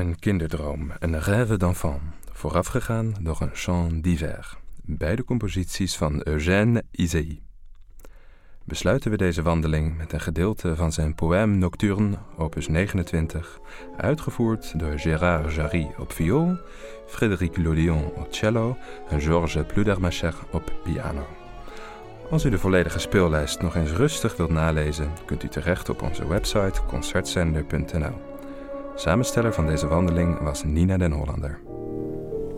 Een kinderdroom, een rêve d'enfant, voorafgegaan door een chant d'hiver. Beide composities van Eugène Ysaÿe. Besluiten we deze wandeling met een gedeelte van zijn Poème Nocturne, opus 29, uitgevoerd door Gérard Jarry op viool, Frédéric Lodion op cello en Georges Pludermacher op piano. Als u de volledige speellijst nog eens rustig wilt nalezen, kunt u terecht op onze website concertzender.nl. Samensteller van deze wandeling was Nina den Hollander.